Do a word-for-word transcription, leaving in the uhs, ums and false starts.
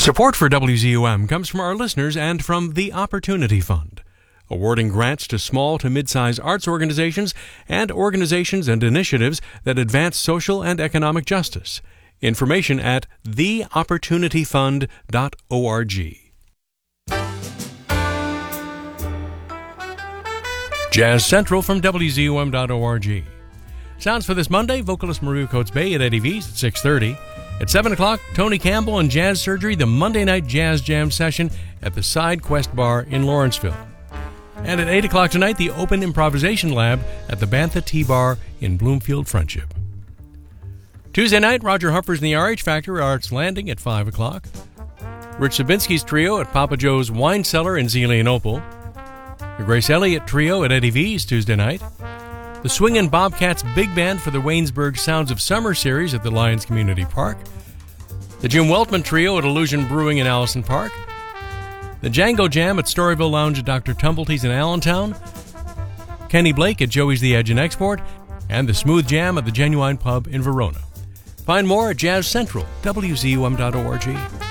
Support for W Z U M comes from our listeners and from the Opportunity Fund, awarding grants to small to mid-size arts organizations and organizations and initiatives that advance social and economic justice. Information at the opportunity fund dot org. Jazz Central from W Z U M dot org. Sounds for this Monday, vocalist Maria Coates Bay at Eddie V's at six thirty. At seven o'clock, Tony Campbell and Jazz Surgery, the Monday night jazz jam session at the Side Quest Bar in Lawrenceville. And at eight o'clock tonight, the Open Improvisation Lab at the Bantha Tea Bar in Bloomfield Friendship. Tuesday night, Roger Humphreys and the R H Factor are Arts Landing at five o'clock. Rich Sabinsky's Trio at Papa Joe's Wine Cellar in Zelienople. The Grace Elliott Trio at Eddie V's Tuesday night. The Swingin' Bobcats Big Band for the Waynesburg Sounds of Summer series at the Lions Community Park. The Jim Weltman Trio at Illusion Brewing in Allison Park. The Django Jam at Storyville Lounge at Doctor Tumblety's in Allentown. Kenny Blake at Joey's The Edge in Export. And the Smooth Jam at the Genuine Pub in Verona. Find more at Jazz Central, W Z U M dot org.